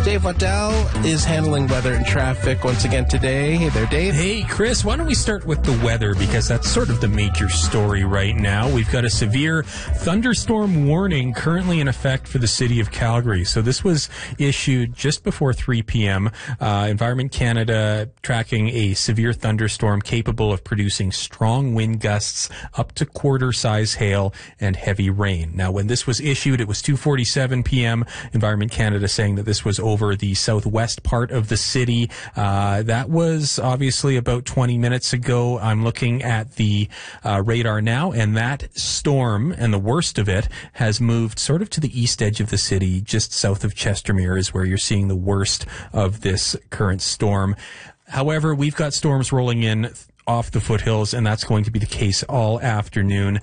Dave Waddell is handling weather and traffic once again today. Hey there, Dave. Hey, Chris. Why don't we start with the weather, because that's sort of the major story right now. We've got a severe thunderstorm warning currently in effect for the city of Calgary. So this was issued just before 3 p.m. Environment Canada tracking a severe thunderstorm capable of producing strong wind gusts up to quarter-size hail and heavy rain. Now, when this was issued, it was 2:47 p.m. Environment Canada saying that this was over the southwest part of the city. That was obviously about 20 minutes ago. I'm looking at the radar now, and that storm, and the worst of it, has moved sort of to the east edge of the city, just south of Chestermere is where you're seeing the worst of this current storm. However, we've got storms rolling in off the foothills, and that's going to be the case all afternoon.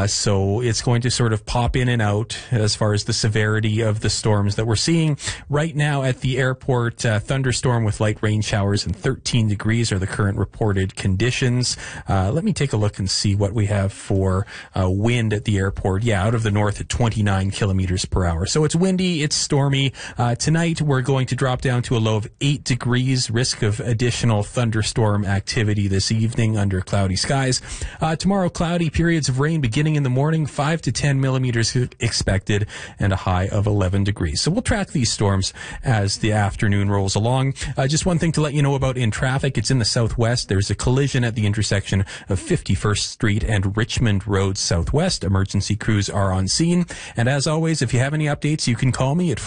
So it's going to sort of pop in and out as far as the severity of the storms that we're seeing right now at the airport. Thunderstorm with light rain showers and 13 degrees are the current reported conditions. Let me take a look and see what we have for wind at the airport. Yeah, out of the north at 29 kilometers per hour. So it's windy, it's stormy. Tonight we're going to drop down to a low of 8 degrees, risk of additional thunderstorm activity this evening under cloudy skies. Tomorrow, cloudy, periods of rain beginning in the morning, 5 to 10 millimeters expected, and a high of 11 degrees. So we'll track these storms as the afternoon rolls along. Just one thing to let you know about in traffic. It's in the southwest. There's a collision at the intersection of 51st Street and Richmond Road Southwest. Emergency crews are on scene. And as always, if you have any updates, you can call me at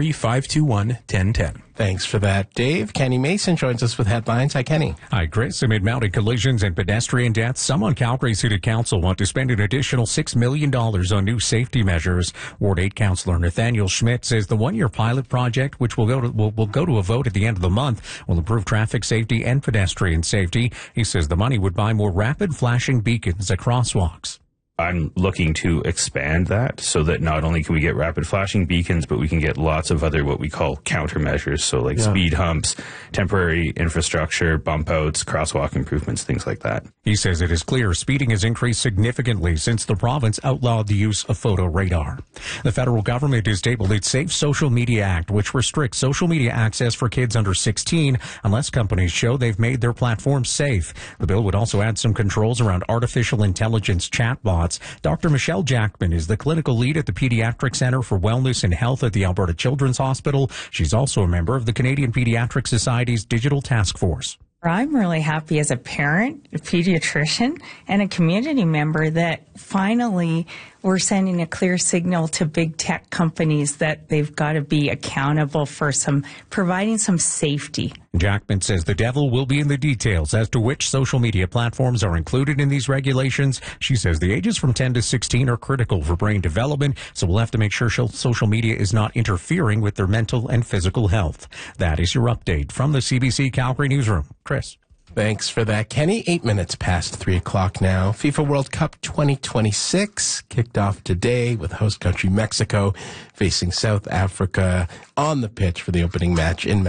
403-521-1010. Thanks for that, Dave. Kenny Mason joins us with headlines. Hi, Kenny. Hi, Chris. Amid mounting collisions and pedestrian deaths, some on Calgary City Council want to spend an additional $6 million on new safety measures. Ward 8 Councillor Nathaniel Schmidt says the one-year pilot project, which will go to a vote at the end of the month, will improve traffic safety and pedestrian safety. He says the money would buy more rapid flashing beacons at crosswalks. I'm looking to expand that so that not only can we get rapid flashing beacons, but we can get lots of other what we call countermeasures. So like speed humps, temporary infrastructure, bump outs, crosswalk improvements, things like that. He says it is clear speeding has increased significantly since the province outlawed the use of photo radar. The federal government has tabled its Safe Social Media Act, which restricts social media access for kids under 16 unless companies show they've made their platforms safe. The bill would also add some controls around artificial intelligence chatbots. Dr. Michelle Jackman is the clinical lead at the Pediatric Center for Wellness and Health at the Alberta Children's Hospital. She's also a member of the Canadian Pediatric Society's Digital Task Force. I'm really happy as a parent, a pediatrician, and a community member that finally we're sending a clear signal to big tech companies that they've got to be accountable for providing some safety. Jackman says the devil will be in the details as to which social media platforms are included in these regulations. She says the ages from 10 to 16 are critical for brain development, so we'll have to make sure social media is not interfering with their mental and physical health. That is your update from the CBC Calgary Newsroom. Chris. Thanks for that, Kenny. 8 minutes past 3 o'clock now. FIFA World Cup 2026 kicked off today with host country Mexico facing South Africa on the pitch for the opening match in Mexico.